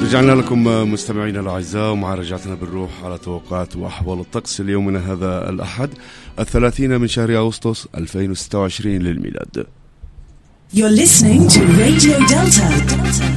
رجعنا لكم مستمعينا الأعزاء، ومع رجعتنا بالروح على توقعات وأحوال الطقس ليومنا هذا الأحد 30 من شهر أغسطس 2026 للميلاد. You're listening to Radio Delta.